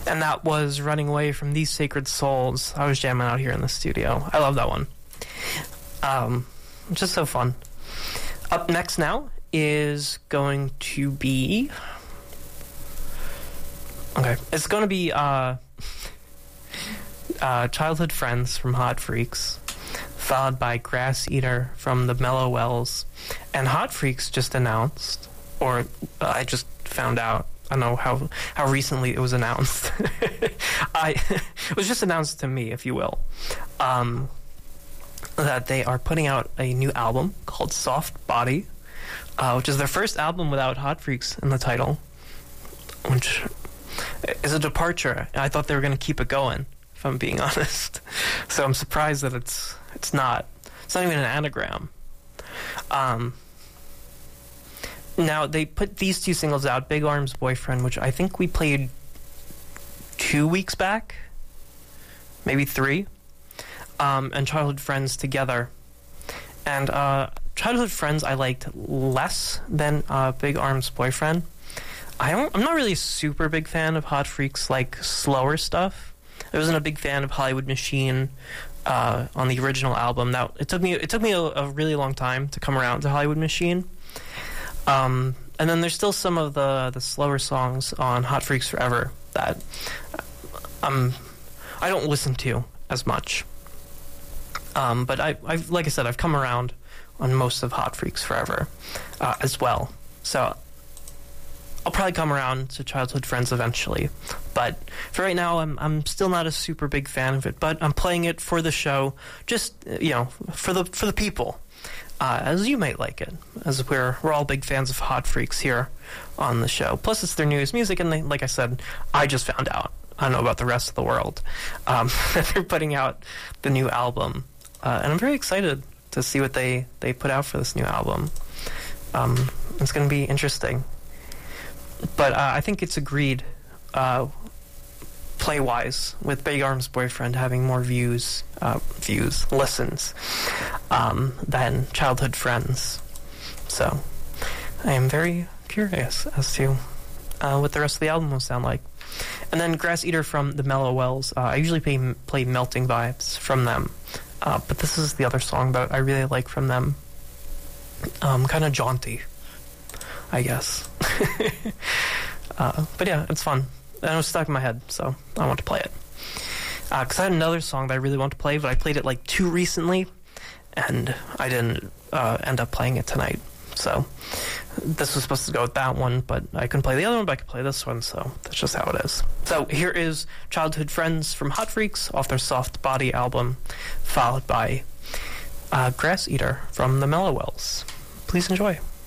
And that was Running Away from These Sacred Souls. I was jamming out here in the studio. I love that one. Just so fun. Up next now is going to be... Okay. It's going to be Childhood Friends from Hot Freaks, followed by Grass Eater from the Mellow Wells. And Hot Freaks just announced, or I just found out, I don't know how recently it was announced. It was just announced to me, if you will, that they are putting out a new album called Soft Body, which is their first album without Hot Freaks in the title, which is a departure. I thought they were going to keep it going, if I'm being honest. So I'm surprised that it's not. It's not even an anagram. Now, they put these two singles out, Big Arms Boyfriend, which I think we played 2 weeks back, maybe 3, and Childhood Friends together. And Childhood Friends I liked less than Big Arms Boyfriend. I'm not really a super big fan of Hot Freaks, like, slower stuff. I wasn't a big fan of Hollywood Machine on the original album. Now, it took me a really long time to come around to Hollywood Machine. And then there's still some of the slower songs on Hot Freaks Forever that I don't listen to as much. But I've like I said, I've come around on most of Hot Freaks Forever as well. So I'll probably come around to Childhood Friends eventually. But for right now, I'm still not a super big fan of it. But I'm playing it for the show, just for the people. As you might like it, as we're all big fans of Hot Freaks here on the show. Plus, it's their newest music, and like I said, I just found out. I don't know about the rest of the world. That they're putting out the new album, and I'm very excited to see what they put out for this new album. It's going to be interesting, but I think it's agreed, play-wise, with Big Arms Boyfriend having more listens, than Childhood Friends. So I am very curious as to what the rest of the album will sound like. And then Grass Eater from the Mellow Wells. I usually play Melting Vibes from them, but this is the other song that I really like from them. Kind of jaunty, I guess. But yeah, it's fun. And it was stuck in my head, so I want to play it. Because I had another song that I really want to play, but I played it like too recently, and I didn't end up playing it tonight. So this was supposed to go with that one, but I couldn't play the other one, but I could play this one, so that's just how it is. So here is Childhood Friends from Hot Freaks off their Soft Body album, followed by Grass Eater from the Mellow Wells. Please enjoy.